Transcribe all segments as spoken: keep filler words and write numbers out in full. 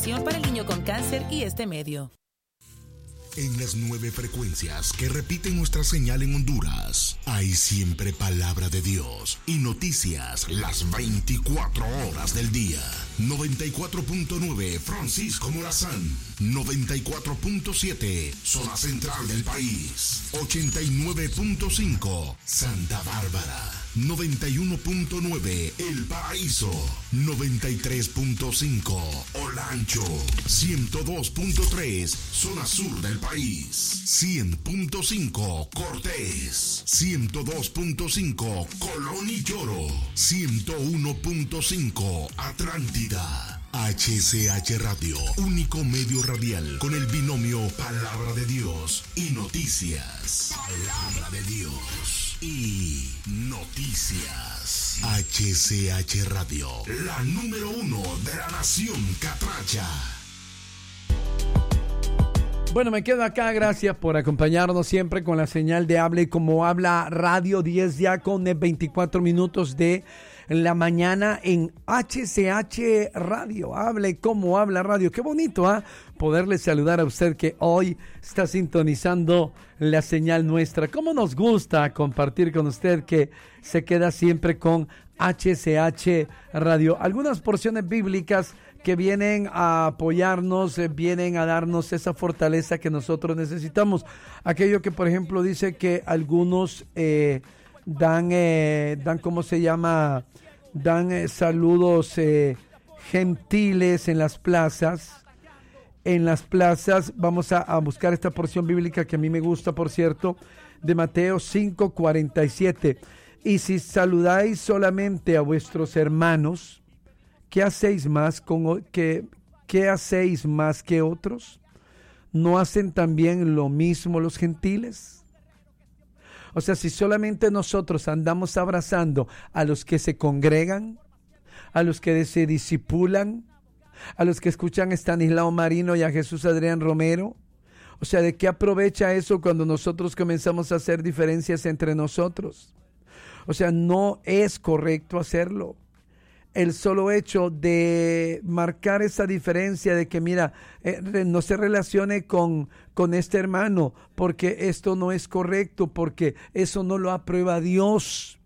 información para el niño con cáncer y este medio. En las nueve frecuencias que repiten nuestra señal en Honduras, hay siempre palabra de Dios y noticias las veinticuatro horas del día. noventa y cuatro punto nueve Francisco Morazán, noventa y cuatro punto siete zona central del país, ochenta y nueve punto cinco Santa Bárbara, noventa y uno punto nueve El Paraíso, noventa y tres punto cinco Olancho, ciento dos punto tres zona sur del país, cien punto cinco Cortés, ciento dos punto cinco Colón y Lloro, ciento uno punto cinco Atlántida. H C H Radio, único medio radial con el binomio Palabra de Dios y Noticias. Palabra de Dios y Noticias. H C H Radio, la número uno de la nación catracha. Bueno, me quedo acá, gracias por acompañarnos siempre con la señal de Hable Como Habla Radio, diez ya con veinticuatro minutos de la mañana en H C H Radio. Hable Como Habla Radio. Qué bonito, ¿ah? ¿eh? Poderle saludar a usted que hoy está sintonizando la señal nuestra. Cómo nos gusta compartir con usted que se queda siempre con H C H Radio. Algunas porciones bíblicas que vienen a apoyarnos, eh, vienen a darnos esa fortaleza que nosotros necesitamos. Aquello que, por ejemplo, dice que algunos eh, dan, eh, dan, ¿cómo se llama? Dan eh, saludos eh, gentiles en las plazas. En las plazas vamos a, a buscar esta porción bíblica que a mí me gusta, por cierto, de Mateo cinco cuarenta y siete. Y si saludáis solamente a vuestros hermanos, ¿qué hacéis más con que qué hacéis más que otros? ¿No hacen también lo mismo los gentiles? O sea, si solamente nosotros andamos abrazando a los que se congregan, a los que se discipulan, a los que escuchan a Estanislao Marino y a Jesús Adrián Romero, o sea, ¿de qué aprovecha eso cuando nosotros comenzamos a hacer diferencias entre nosotros? O sea, no es correcto hacerlo. El solo hecho de marcar esa diferencia de que, mira, eh, no se relacione con, con este hermano, porque esto no es correcto, porque eso no lo aprueba Dios.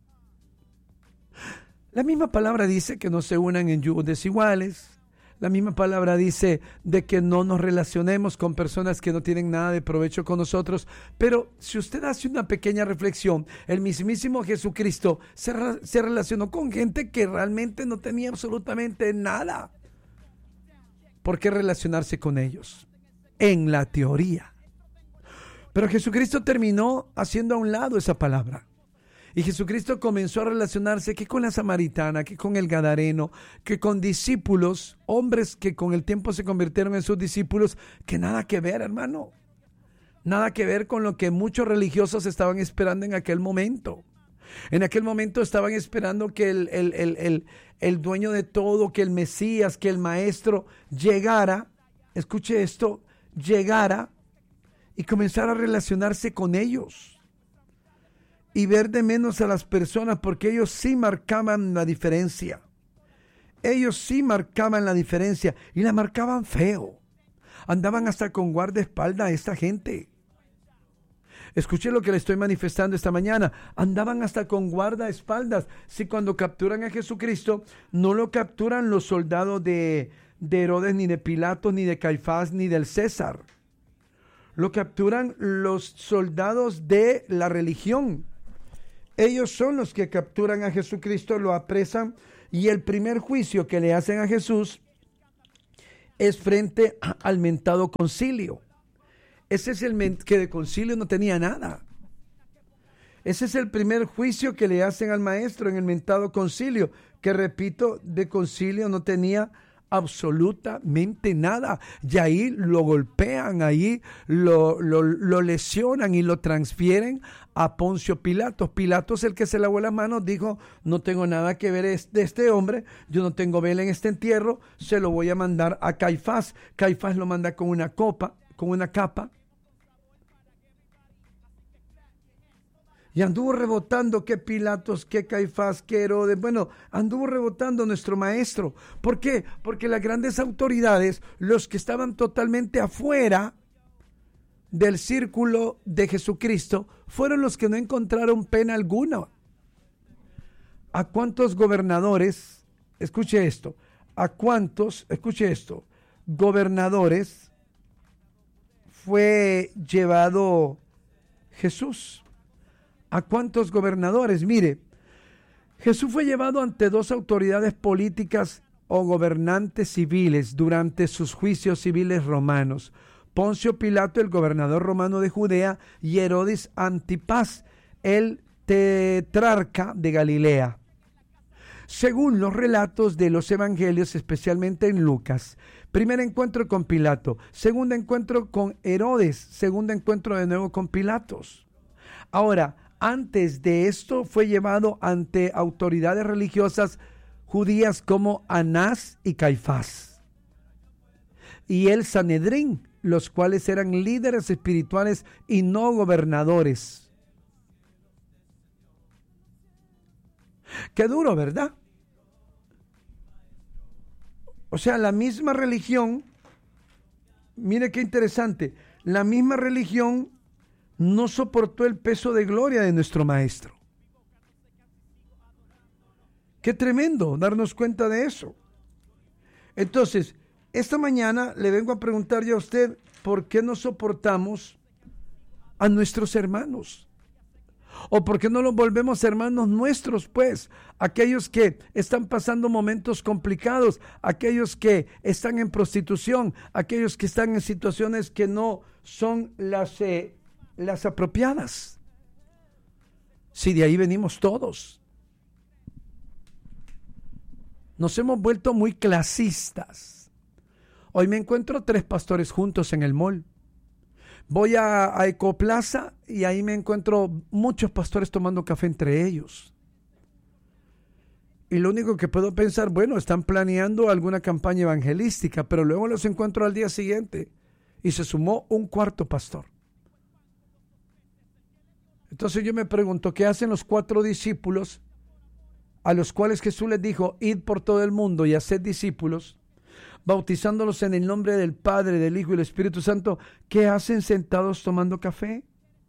La misma palabra dice que no se unan en yugos desiguales. La misma palabra dice de que no nos relacionemos con personas que no tienen nada de provecho con nosotros. Pero si usted hace una pequeña reflexión, el mismísimo Jesucristo se, se relacionó con gente que realmente no tenía absolutamente nada. ¿Por qué relacionarse con ellos? En la teoría. Pero Jesucristo terminó haciendo a un lado esa palabra. Y Jesucristo comenzó a relacionarse que con la samaritana, que con el gadareno, que con discípulos, hombres que con el tiempo se convirtieron en sus discípulos, que nada que ver, hermano. Nada que ver con lo que muchos religiosos estaban esperando en aquel momento. En aquel momento estaban esperando que el, el, el, el, el dueño de todo, que el Mesías, que el Maestro llegara, escuche esto, llegara y comenzara a relacionarse con ellos. Y ver de menos a las personas, porque ellos sí marcaban la diferencia. Ellos sí marcaban la diferencia y la marcaban feo. Andaban hasta con guardaespaldas a esta gente. Escuché lo que le estoy manifestando esta mañana. Andaban hasta con guardaespaldas. Si cuando capturan a Jesucristo, no lo capturan los soldados de, de Herodes, ni de Pilato, ni de Caifás, ni del César. Lo capturan los soldados de la religión. Ellos son los que capturan a Jesucristo, lo apresan, y el primer juicio que le hacen a Jesús es frente al mentado concilio. Ese es el men- que de concilio no tenía nada. Ese es el primer juicio que le hacen al maestro en el mentado concilio, que repito, de concilio no tenía absolutamente nada. Y ahí lo golpean, ahí lo, lo, lo lesionan y lo transfieren a Poncio Pilatos. Pilatos, el que se lavó las manos, dijo: no tengo nada que ver de este hombre, yo no tengo vela en este entierro, se lo voy a mandar a Caifás. Caifás lo manda con una copa, con una capa. Y anduvo rebotando que Pilatos, que Caifás, que Herodes. Bueno, anduvo rebotando nuestro maestro. ¿Por qué? Porque las grandes autoridades, los que estaban totalmente afuera del círculo de Jesucristo, fueron los que no encontraron pena alguna. ¿A cuántos gobernadores, escuche esto, a cuántos, escuche esto, gobernadores fue llevado Jesús? ¿A cuántos gobernadores? Mire, Jesús fue llevado ante dos autoridades políticas o gobernantes civiles durante sus juicios civiles romanos. Poncio Pilato, el gobernador romano de Judea, y Herodes Antipas, el tetrarca de Galilea. Según los relatos de los evangelios, especialmente en Lucas, primer encuentro con Pilato, segundo encuentro con Herodes, segundo encuentro de nuevo con Pilatos. Ahora, antes de esto fue llevado ante autoridades religiosas judías como Anás y Caifás y el Sanedrín, los cuales eran líderes espirituales y no gobernadores. Qué duro, ¿verdad? O sea, la misma religión, mire qué interesante, la misma religión no soportó el peso de gloria de nuestro maestro. Qué tremendo darnos cuenta de eso. Entonces, esta mañana le vengo a preguntar ya a usted, ¿por qué no soportamos a nuestros hermanos? ¿O por qué no los volvemos hermanos nuestros, pues? Aquellos que están pasando momentos complicados, aquellos que están en prostitución, aquellos que están en situaciones que no son las... Eh, las apropiadas. Si de ahí venimos todos. Nos hemos vuelto muy clasistas. Hoy me encuentro tres pastores juntos en el mall. Voy a, a Ecoplaza y ahí me encuentro muchos pastores tomando café entre ellos. Y lo único que puedo pensar, bueno, están planeando alguna campaña evangelística, pero luego los encuentro al día siguiente y se sumó un cuarto pastor. Entonces yo me pregunto, ¿qué hacen los cuatro discípulos a los cuales Jesús les dijo, id por todo el mundo y haced discípulos, bautizándolos en el nombre del Padre, del Hijo y del Espíritu Santo? ¿Qué hacen sentados tomando café?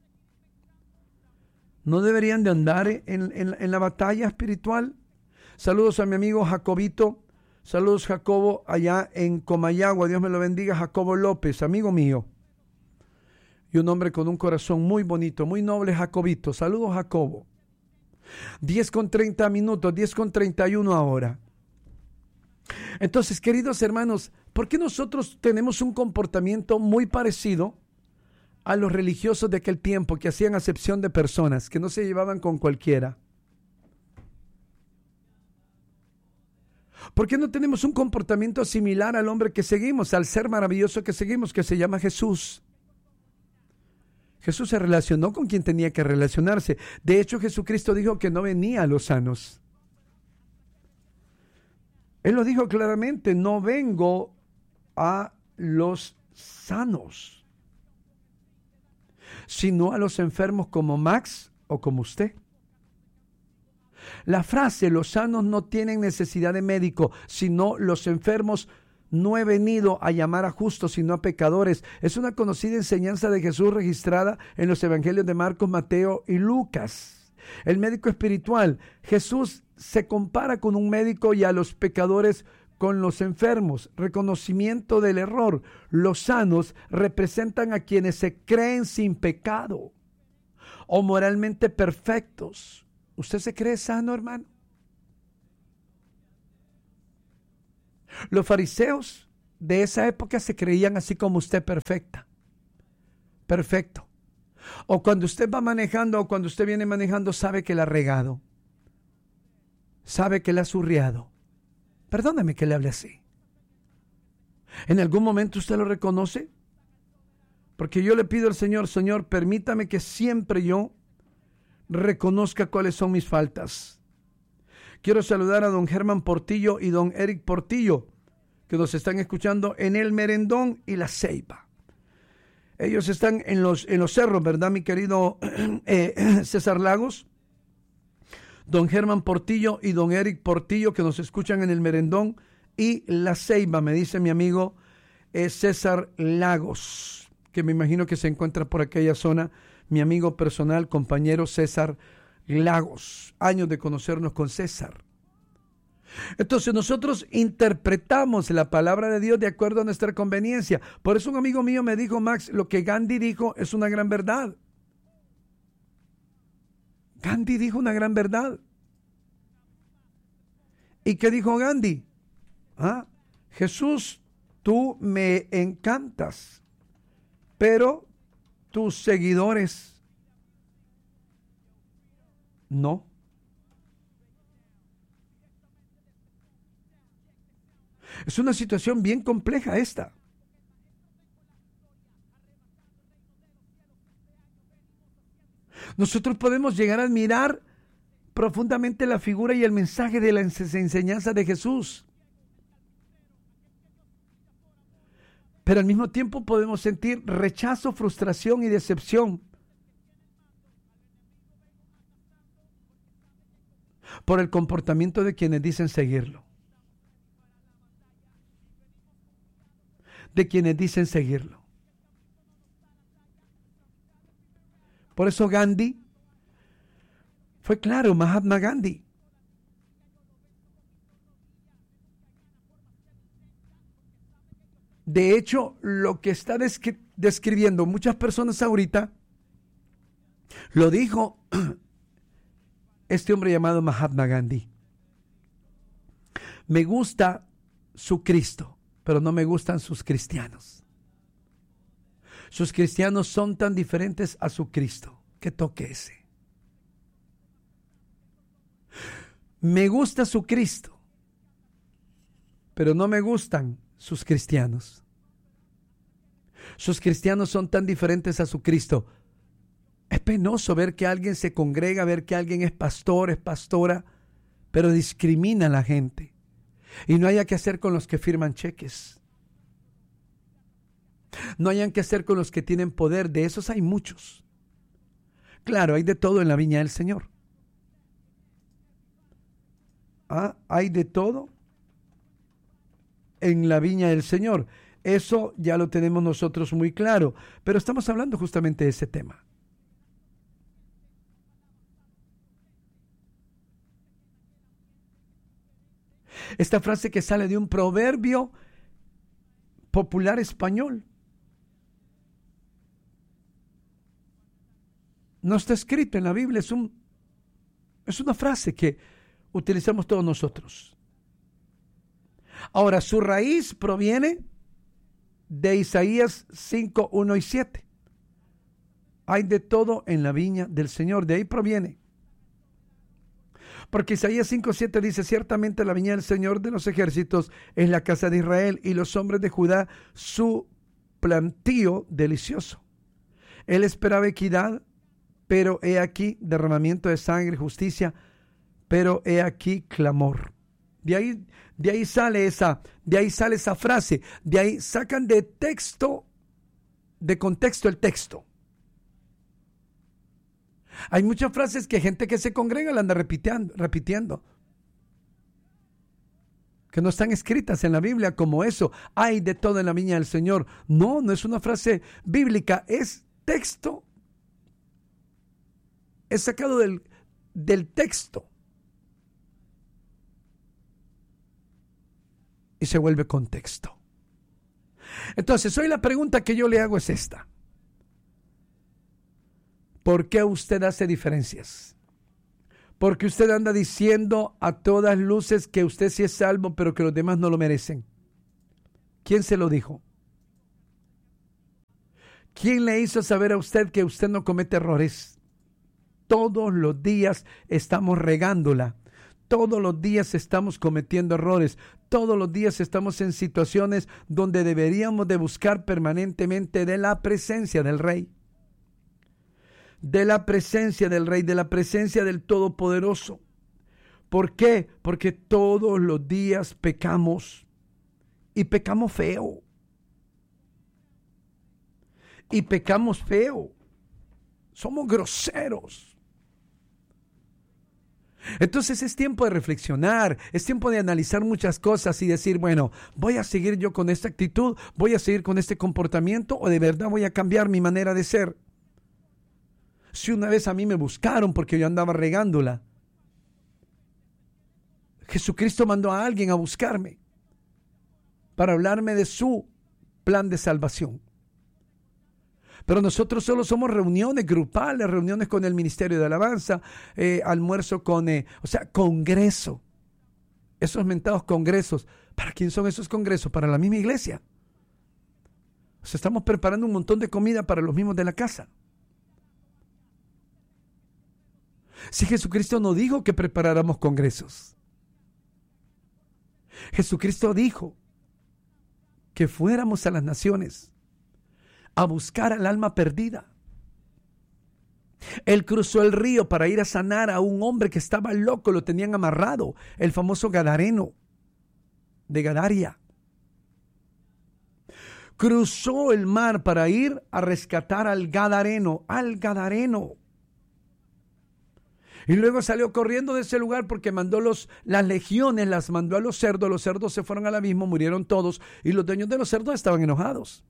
¿No deberían de andar en, en, en la batalla espiritual? Saludos a mi amigo Jacobito, saludos Jacobo allá en Comayagua, Dios me lo bendiga, Jacobo López, amigo mío. Y un hombre con un corazón muy bonito, muy noble, Jacobito. Saludos, Jacobo. diez con treinta minutos, diez con treinta y uno ahora. Entonces, queridos hermanos, ¿por qué nosotros tenemos un comportamiento muy parecido a los religiosos de aquel tiempo que hacían acepción de personas, que no se llevaban con cualquiera? ¿Por qué no tenemos un comportamiento similar al hombre que seguimos, al ser maravilloso que seguimos, que se llama Jesús? Jesús se relacionó con quien tenía que relacionarse. De hecho, Jesucristo dijo que no venía a los sanos. Él lo dijo claramente, no vengo a los sanos, sino a los enfermos como Max o como usted. La frase, los sanos no tienen necesidad de médico, sino los enfermos. No he venido a llamar a justos, sino a pecadores. Es una conocida enseñanza de Jesús registrada en los evangelios de Marcos, Mateo y Lucas. El médico espiritual, Jesús se compara con un médico y a los pecadores con los enfermos. Reconocimiento del error. Los sanos representan a quienes se creen sin pecado o moralmente perfectos. ¿Usted se cree sano, hermano? Los fariseos de esa época se creían así como usted, perfecta, perfecto. O cuando usted va manejando o cuando usted viene manejando, sabe que la ha regado, sabe que la ha surriado. Perdóname que le hable así. ¿En algún momento usted lo reconoce? Porque yo le pido al Señor, Señor, permítame que siempre yo reconozca cuáles son mis faltas. Quiero saludar a don Germán Portillo y don Eric Portillo, que nos están escuchando en El Merendón y La Ceiba. Ellos están en los, en los cerros, ¿verdad, mi querido eh, César Lagos? Don Germán Portillo y don Eric Portillo, que nos escuchan en el Merendón y La Ceiba, me dice mi amigo eh, César Lagos, que me imagino que se encuentra por aquella zona, mi amigo personal, compañero César Lagos. Años de conocernos con César. Entonces nosotros interpretamos la palabra de Dios de acuerdo a nuestra conveniencia. Por eso un amigo mío me dijo, Max, lo que Gandhi dijo es una gran verdad. Gandhi dijo una gran verdad. ¿Y qué dijo Gandhi? ¿Ah? Jesús, tú me encantas, pero tus seguidores no. Es una situación bien compleja esta. Nosotros podemos llegar a admirar profundamente la figura y el mensaje de la enseñanza de Jesús. Pero al mismo tiempo podemos sentir rechazo, frustración y decepción por el comportamiento de quienes dicen seguirlo. De quienes dicen seguirlo. Por eso Gandhi fue claro, Mahatma Gandhi. De hecho, lo que está descri- describiendo muchas personas ahorita, lo dijo este hombre llamado Mahatma Gandhi. Me gusta su Cristo, pero no me gustan sus cristianos. Sus cristianos son tan diferentes a su Cristo. Que toque ese. Me gusta su Cristo, pero no me gustan sus cristianos. Sus cristianos son tan diferentes a su Cristo. Es penoso ver que alguien se congrega, ver que alguien es pastor, es pastora, pero discrimina a la gente. Y no haya que hacer con los que firman cheques. No hayan que hacer con los que tienen poder. De esos hay muchos. Claro, hay de todo en la viña del Señor. Ah, hay de todo en la viña del Señor. Eso ya lo tenemos nosotros muy claro. Pero estamos hablando justamente de ese tema. Esta frase que sale de un proverbio popular español. No está escrito en la Biblia, es, un, es una frase que utilizamos todos nosotros. Ahora, su raíz proviene de Isaías cinco, uno y siete. Hay de todo en la viña del Señor, de ahí proviene. Porque Isaías cinco, siete dice, ciertamente la viña del Señor de los ejércitos es la casa de Israel y los hombres de Judá su plantío delicioso. Él esperaba equidad, pero he aquí derramamiento de sangre, justicia, pero he aquí clamor. De ahí, de ahí sale esa, de ahí sale esa frase, de ahí sacan de texto, de contexto el texto. Hay muchas frases que gente que se congrega la anda repitiendo, repitiendo, que no están escritas en la Biblia como eso. Hay de todo en la viña del Señor. No, no es una frase bíblica, es texto. Es sacado del, del texto. Y se vuelve contexto. Entonces, hoy la pregunta que yo le hago es esta. ¿Por qué usted hace diferencias? Porque usted anda diciendo a todas luces que usted sí es salvo, pero que los demás no lo merecen. ¿Quién se lo dijo? ¿Quién le hizo saber a usted que usted no comete errores? Todos los días estamos regándola. Todos los días estamos cometiendo errores. Todos los días estamos en situaciones donde deberíamos de buscar permanentemente de la presencia del Rey. De la presencia del Rey, de la presencia del Todopoderoso. ¿Por qué? Porque todos los días pecamos. Y pecamos feo. y pecamos feo. Somos groseros. Entonces es tiempo de reflexionar, es tiempo de analizar muchas cosas y decir, bueno, ¿voy a seguir yo con esta actitud? ¿Voy a seguir con este comportamiento? ¿O de verdad voy a cambiar mi manera de ser? Si una vez a mí me buscaron porque yo andaba regándola, Jesucristo mandó a alguien a buscarme para hablarme de su plan de salvación. Pero nosotros solo somos reuniones grupales, reuniones con el Ministerio de Alabanza, eh, almuerzo con, eh, o sea, congreso. Esos mentados congresos. ¿Para quién son esos congresos? Para la misma iglesia. O sea, estamos preparando un montón de comida para los mismos de la casa. Si Jesucristo no dijo que preparáramos congresos. Jesucristo dijo que fuéramos a las naciones a buscar al alma perdida. Él cruzó el río para ir a sanar a un hombre que estaba loco, lo tenían amarrado, el famoso Gadareno de Gadaria. Cruzó el mar para ir a rescatar al Gadareno, al Gadareno. Y luego salió corriendo de ese lugar porque mandó los, las legiones, las mandó a los cerdos, los cerdos se fueron al abismo, murieron todos y los dueños de los cerdos estaban enojados.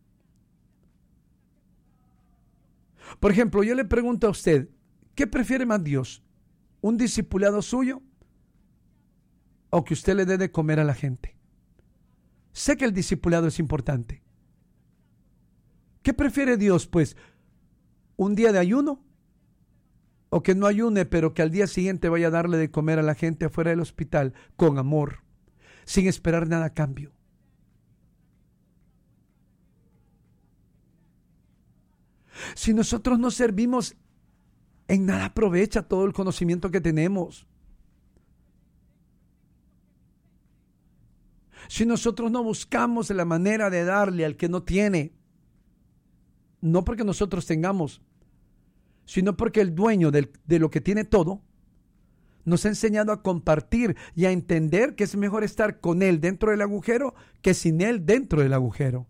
Por ejemplo, yo le pregunto a usted, ¿qué prefiere más Dios? ¿Un discipulado suyo o que usted le dé de comer a la gente? Sé que el discipulado es importante. ¿Qué prefiere Dios, pues? ¿Un día de ayuno? ¿O que no ayune, pero que al día siguiente vaya a darle de comer a la gente afuera del hospital con amor, sin esperar nada a cambio? Si nosotros no servimos, en nada aprovecha todo el conocimiento que tenemos. Si nosotros no buscamos la manera de darle al que no tiene, no porque nosotros tengamos, sino porque el dueño del, de lo que tiene todo nos ha enseñado a compartir y a entender que es mejor estar con él dentro del agujero que sin él dentro del agujero.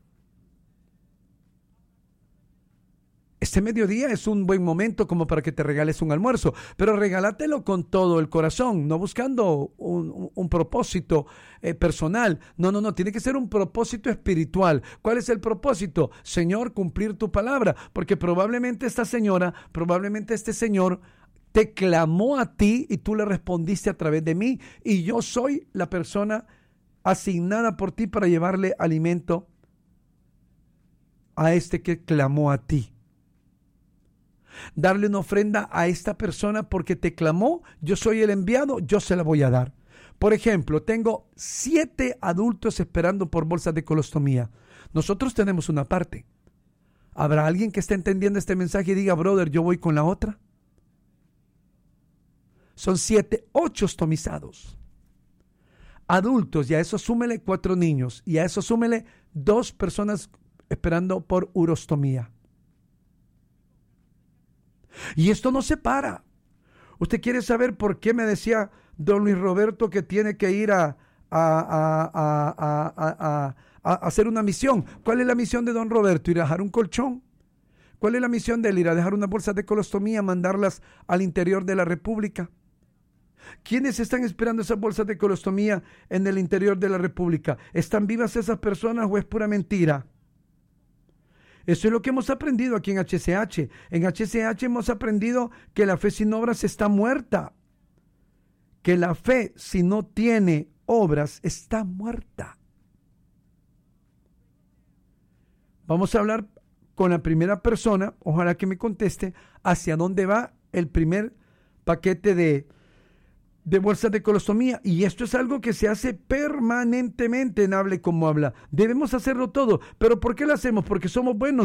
Este mediodía es un buen momento como para que te regales un almuerzo, pero regálatelo con todo el corazón, no buscando un, un, un propósito eh, personal. No, no, no, tiene que ser un propósito espiritual. ¿Cuál es el propósito? Señor, cumplir tu palabra, porque probablemente esta señora, probablemente este señor te clamó a ti y tú le respondiste a través de mí, y yo soy la persona asignada por ti para llevarle alimento a este que clamó a ti. Darle una ofrenda a esta persona porque te clamó, yo soy el enviado, yo se la voy a dar. Por ejemplo, tengo siete adultos esperando por bolsas de colostomía. Nosotros tenemos una parte. ¿Habrá alguien que esté entendiendo este mensaje y diga, brother, yo voy con la otra? Son siete, ocho ostomizados. Adultos, y a eso súmele cuatro niños, y a eso súmele dos personas esperando por urostomía. Y esto no se para. ¿Usted quiere saber por qué me decía don Luis Roberto que tiene que ir a, a, a, a, a, a, a hacer una misión? ¿Cuál es la misión de don Roberto? ¿Ir a dejar un colchón? ¿Cuál es la misión de él? Ir a dejar unas bolsas de colostomía, mandarlas al interior de la República. ¿Quiénes están esperando esas bolsas de colostomía en el interior de la República? ¿Están vivas esas personas o es pura mentira? Eso es lo que hemos aprendido aquí en H C H. En H C H hemos aprendido que la fe sin obras está muerta. Que la fe, si no tiene obras, está muerta. Vamos a hablar con la primera persona, ojalá que me conteste, hacia dónde va el primer paquete de, de bolsas de colostomía. Y esto es algo que se hace permanentemente en Hable Como Habla. Debemos hacerlo todo. ¿Pero por qué lo hacemos? ¿Porque somos buenos?